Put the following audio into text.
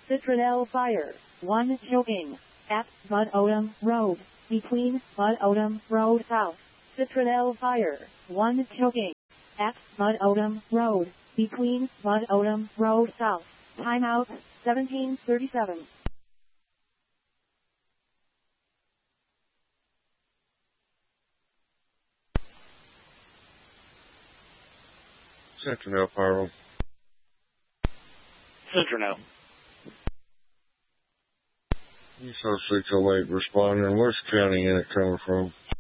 Citronelle Fire. 1 choking. At Bud Odom Road. Between Bud Odom Road South. Citronelle Fire. 1 choking. At Bud Odom Road. Between Bud Odom Road South. Timeout 1737. Citronelle Fire. Citronelle. You so 608 responding. Where's the county in it coming from?